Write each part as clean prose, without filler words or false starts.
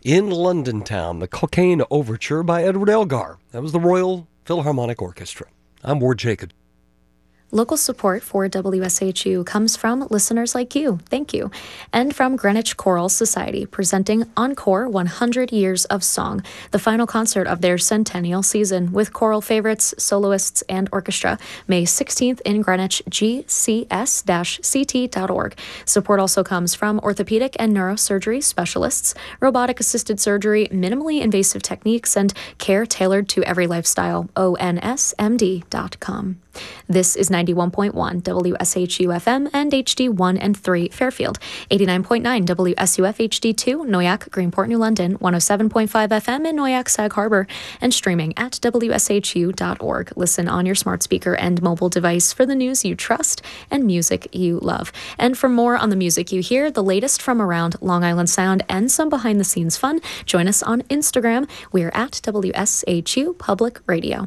In London Town, the Cocaine Overture by Edward Elgar. That was the Royal Philharmonic Orchestra. I'm Ward Jacobs. Local support for WSHU comes from listeners like you, thank you, and from Greenwich Choral Society, presenting Encore 100 Years of Song, the final concert of their centennial season, with choral favorites, soloists, and orchestra, May 16th in Greenwich, gcs-ct.org. Support also comes from orthopedic and neurosurgery specialists, robotic-assisted surgery, minimally invasive techniques, and care tailored to every lifestyle, onsmd.com. This is 91.1 WSHU FM and HD1 and 3 Fairfield, 89.9 WSUF HD2 Noyak, Greenport, New London, 107.5 FM in Noyak, Sag Harbor, and streaming at WSHU.org. Listen on your smart speaker and mobile device for the news you trust and music you love. And for more on the music you hear, the latest from around Long Island Sound, and some behind-the-scenes fun, join us on Instagram. We're at WSHU Public Radio.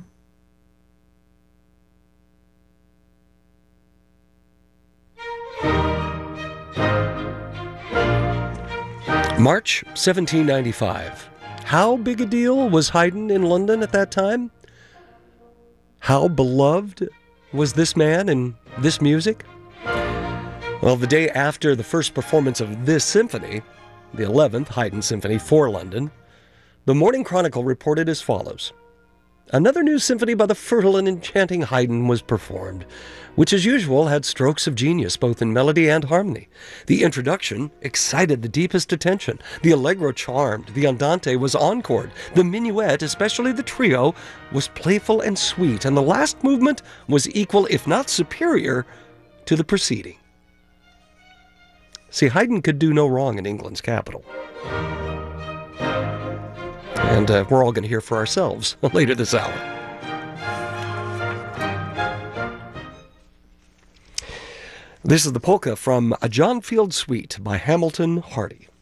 March 1795. How big a deal was Haydn in London at that time? How beloved was this man and this music? Well, the day after the first performance of this symphony, the 11th Haydn Symphony for London, the Morning Chronicle reported as follows. Another new symphony by the fertile and enchanting Haydn was performed, which as usual had strokes of genius both in melody and harmony. The introduction excited the deepest attention. The allegro charmed. The andante was encored. The minuet, especially the trio, was playful and sweet, and the last movement was equal, if not superior, to the preceding. See, Haydn could do no wrong in England's capital. And we're all going to hear for ourselves later this hour. This is the polka from A John Field Suite by Hamilton Hardy.